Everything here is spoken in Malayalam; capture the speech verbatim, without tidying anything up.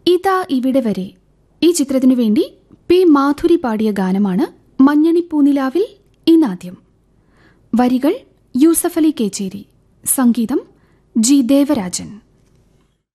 ഇതാ ഇവിടെ വരെ ഈ ചിത്രത്തിനു വേണ്ടി പി മാധുരി പാടിയ ഗാനമാണ് മഞ്ഞണി പൂനിലാവിൽ ഇന്നാദ്യം. വരികൾ യൂസഫ് അലി കേച്ചേരി, സംഗീതം ജി ദേവരാജൻ.